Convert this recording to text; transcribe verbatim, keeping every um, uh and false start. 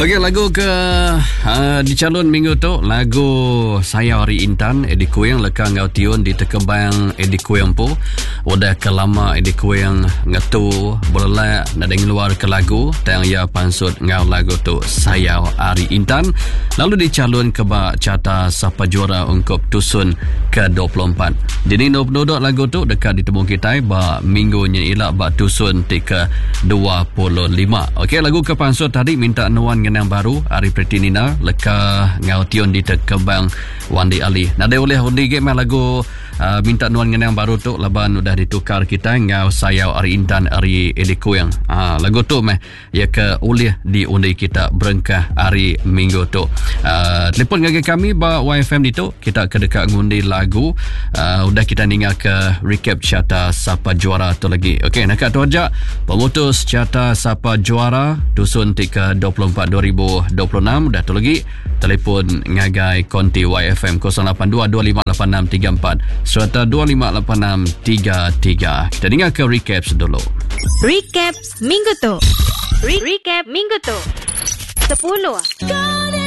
Okey, lagu ke uh, di calon minggu tu lagu Saya Hari Intan Eddie Kuing lekang ngau tiun di tekebang Eddie Kuing po. Udah ke lama Eddie Kuing ngatu boleh nak dengar luar ke lagu tang ya pansut ngau lagu tu Saya Hari Intan. Lalu dicalon ke bak carta Sapa Juara ungkup tusun ke dua puluh empat. Jadi dodok lagu tu dekat ditemu kita bak minggunya ilak bak tusun ti ke dua puluh lima. Okey, lagu ke pansut tadi minta nuan yang baru Ari Pretinina leka ngau tion di tekebang Wandi Ali. Nada oleh undi ke lagu uh, minta nuan yang baru tu laban udah ditukar kita ngau Saya Ari Intan Ari Eddie Kuing. Ah, lagu tu meh ya ke oleh di undi kita berengkah hari minggu tu. Uh, telefon ngagi kami ba Y F M itu kita ke dekat ngundi lagu. Uh, udah kita ningal ke recap carta Sapa Juara tu lagi. Okey, nak tu aja pemutus carta Sapa Juara tusun tiga dua puluh empat dua ribu dua puluh enam. Dah tu lagi telefon ngagai konti Y F M kosong lapan dua dua lima lapan enam tiga empat serta dua lima lapan enam tiga tiga. Kita dengar ke recap dulu. Recap minggu tu. Re- recap minggu tu. sepuluh.